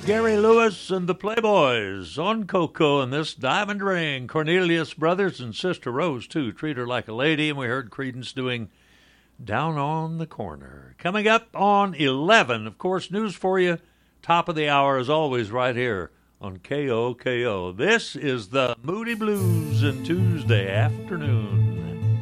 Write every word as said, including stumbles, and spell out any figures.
Gary Lewis and the Playboys on Coco and this diamond ring. Cornelius Brothers and Sister Rose, too. Treat Her Like a Lady. And we heard Creedence doing Down on the Corner. Coming up on eleven, of course, news for you. Top of the hour, as always, right here on K O K O. This is the Moody Blues in Tuesday afternoon.